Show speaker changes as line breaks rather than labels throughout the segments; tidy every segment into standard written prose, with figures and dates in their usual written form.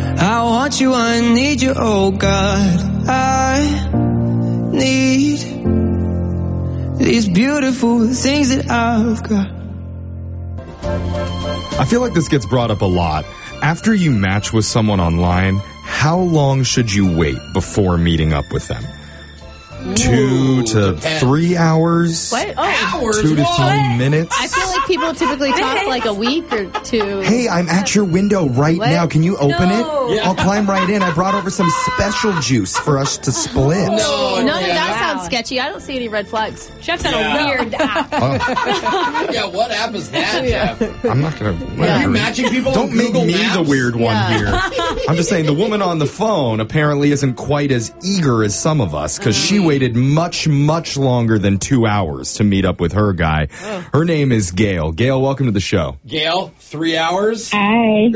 I want you, I need you, oh God. I need these beautiful things that I've got.
I feel like this gets brought up a lot. After you match with someone online, how long should you wait before meeting up with them? 2 to 3 hours?
What? Oh,
Hours?
2 to
What?
3 minutes?
I feel like people typically talk like a week or two.
Hey, I'm at your window right
What?
now. Can you open it?
Yeah.
I'll climb right in. I brought over some special juice for us to split.
No,
None of
yeah.
that sounds sketchy. I don't see any red flags.
Jeff's on
Yeah.
a weird app.
Yeah, what app is that, Jeff?
I'm not going to...
Are you matching people
Don't
on
make
Google
me
Maps?
the weird one
Yeah.
here. I'm just saying the woman on the phone apparently isn't quite as eager as some of us because she waited much longer than 2 hours to meet up with her guy. Her name is Gail. Gail, welcome to the show.
Gail, 3 hours?
Hi.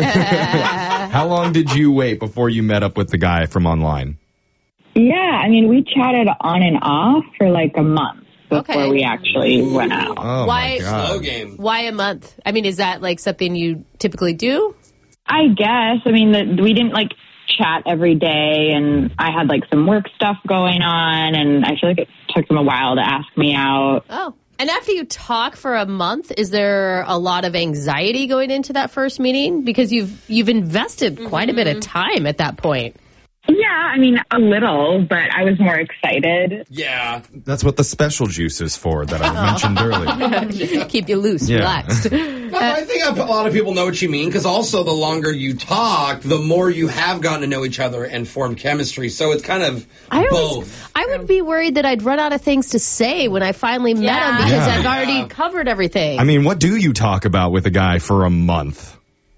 How long did you wait before you met up with the guy from online?
Yeah, I mean, we chatted on and off for like a month before
Okay.
we actually went out.
Oh,
Why-
my God.
Slow game.
Why a month? I mean, is that like something you typically do?
I guess. I mean, we didn't like chat every day, and I had like some work stuff going on, and I feel like it took them a while to ask me out.
Oh. And after you talk for a month, is there a lot of anxiety going into that first meeting? Because you've invested quite a bit of time at that point.
Yeah, I mean, a little, but I was more excited.
Yeah.
That's what the special juice is for that I mentioned earlier.
Keep you loose,
Yeah.
relaxed.
No, I think a lot of people know what you mean, because also the longer you talk, the more you have gotten to know each other and formed chemistry. So it's kind of both.
I would be worried that I'd run out of things to say when I finally met him because
Yeah.
I've already
Yeah.
covered everything.
I mean, what do you talk about with a guy for a month?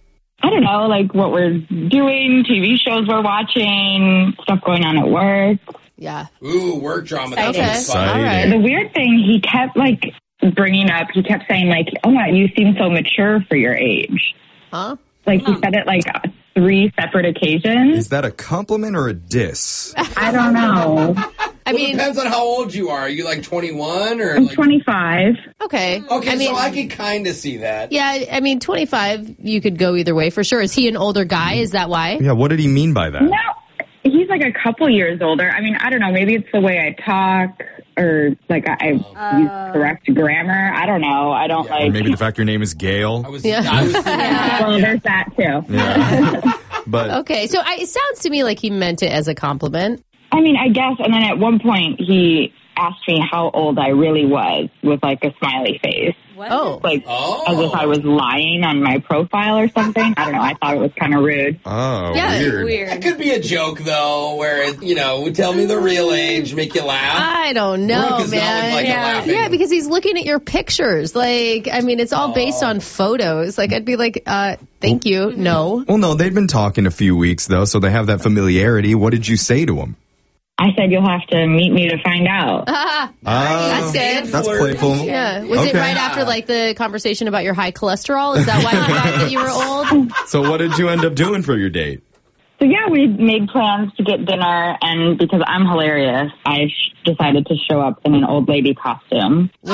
I don't know, like what we're doing, TV shows we're watching, stuff going on at work.
yeah.
Ooh, work drama. That's
Okay.
always fun.
All right.
The weird thing, he kept like bringing up, he kept saying like, oh my, you seem so mature for your age.
Huh?
Like he said it like 3 separate occasions.
Is that a compliment or a diss?
I don't know.
I
Well, it
mean,
depends on how old you are. Are you like 21 or
I'm
like?
25.
okay.
Okay,
I mean,
so I could kind of see that.
yeah, I mean, 25, you could go either way for sure. Is he an older guy? Is that why?
Yeah, what did he mean by that?
No, he's like a couple years older. I mean, I don't know. Maybe it's the way I talk or like I use correct grammar. I don't know. I don't
Or
like.
maybe the fact your name is Gail?
I was
Yeah.
thinking that.
Well, there's that too.
Yeah. But
Okay, so it sounds to me like he meant it as a compliment.
I mean, I guess. And then at one point, he asked me how old I really was with like a smiley face.
Oh.
Like
Oh.
as if I was lying on my profile or something. I don't know. I thought it was kind of rude.
oh,
Yeah,
weird.
It could be a joke though, where it, would tell me the real age, make you laugh.
I don't know,
Brooke is not
man.
like laughing.
Yeah, because he's looking at your pictures. Like, I mean, it's all based on photos. Like, I'd be like, thank you. No.
Well, no, they've been talking a few weeks, though, so they have that familiarity. What did you say to him?
I said you'll have to meet me to find out.
That's good.
That's playful.
Yeah. Was it
Okay.
right after, like, the conversation about your high cholesterol? Is that why you thought that you were old?
So what did you end up doing for your date?
So yeah, we made plans to get dinner, and because I'm hilarious, I decided to show up in an old lady costume.
Wait,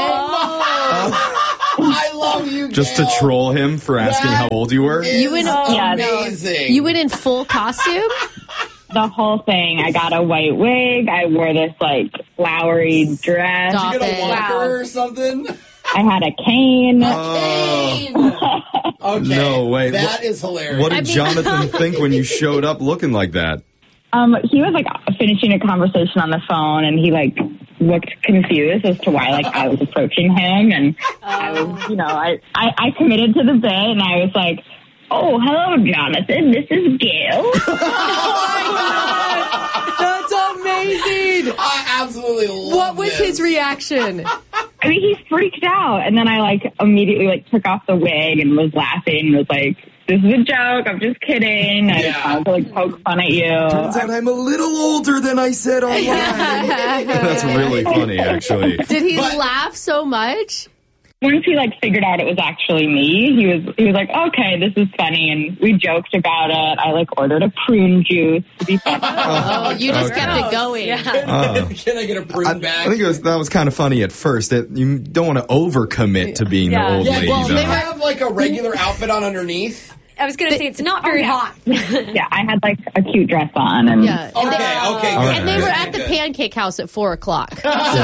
what?
I love you,
Just to
Gail.
troll him for asking how old you were?
You went,
Amazing.
you went in full costume?
The whole thing. I got a white wig. I wore this like flowery dress.
Stop
Get a
it.
walker or something?
I had a cane.
Okay.
No way.
That is hilarious.
What did Jonathan think when you showed up looking like that?
He was like finishing a conversation on the phone, and he like looked confused as to why like I was approaching him, and I was, I committed to the bit, and I was like, "Oh, hello, Jonathan. This is Gail."
That's amazing.
I absolutely love
What was
this.
his reaction?
I mean, he freaked out, and then I like immediately like took off the wig and was laughing and was like, "This is a joke. I'm just kidding. I just wanted to like poke fun at you."
Turns out I'm a little older than I said online. That's really funny, actually.
Did he laugh so much?
Once he like figured out it was actually me, he was like, "Okay, this is funny," and we joked about it. I like ordered a prune juice to be funny.
Oh, you just
Okay.
kept it going.
Can I get a prune
I
back?
think that was kind of funny at first. You don't want to overcommit to being the old
yeah,
lady,
well,
though.
they have like a regular outfit on underneath.
I was going to say, it's not very hot.
Yeah, I had like a cute dress on. And
Yeah.
Okay,
And they
good.
were at the pancake house at 4:00.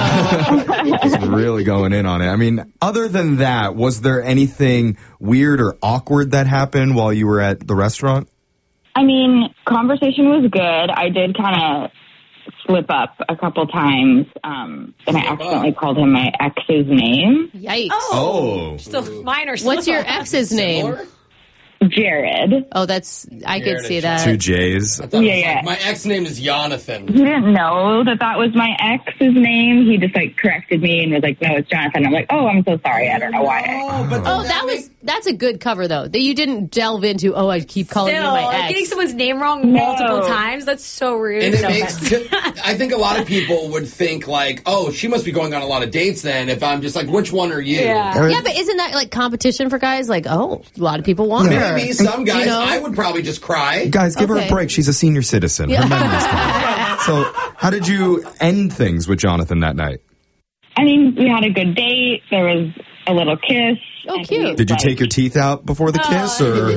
Just really going in on it. I mean, other than that, was there anything weird or awkward that happened while you were at the restaurant?
I mean, conversation was good. I did kind of slip up a couple times, and I accidentally called him my ex's name.
Yikes.
Oh.
So minor.
What's your ex's name?
Similar?
Jared.
Oh, I could see
Two
that.
J's.
I thought it was
Yeah.
like, my ex name is Jonathan.
He didn't know that was my ex's name. He just like corrected me and was like, "No, it's Jonathan." I'm like, "Oh, I'm so sorry. I don't know why."
Oh, but
Oh, that's a good cover though. That you didn't delve into. Oh, I keep calling you my ex.
Getting someone's name wrong multiple times, that's so rude.
And it makes, I think a lot of people would think like, oh, she must be going on a lot of dates then if I'm just like, which one are you?
Yeah, but isn't that like competition for guys? Like, oh, a lot of people want her.
Maybe some guys,
You know?
I would probably just cry.
Guys, give her a
Okay.
break. She's a senior citizen. Her memory's gone. So, how did you end things with Jonathan that night?
I mean, we had a good date. There was a little kiss.
Oh,
and
cute.
we,
Did you
like,
take your teeth out before the kiss,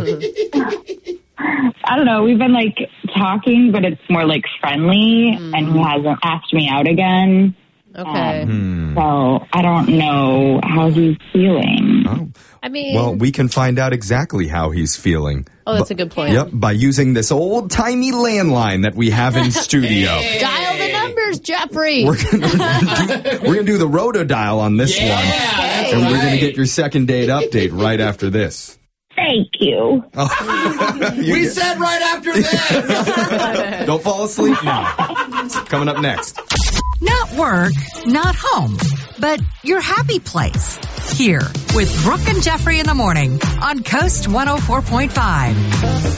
or?
I don't know. We've been like talking, but it's more like friendly, and he hasn't asked me out again.
Okay.
So I don't know how he's feeling.
Oh.
I mean,
Well, we can find out exactly how he's feeling.
oh, that's a good point.
Yep, by using this old-timey landline that we have in studio.
Dial the numbers, Jeffrey.
We're gonna do the rotodial on this one,
that's
and we're gonna
right.
get your second date update right after this.
Thank you.
We said right after this.
Don't fall asleep now. Coming up next.
Not work, not home, but your happy place. Here with Brooke and Jeffrey in the morning on Coast 104.5.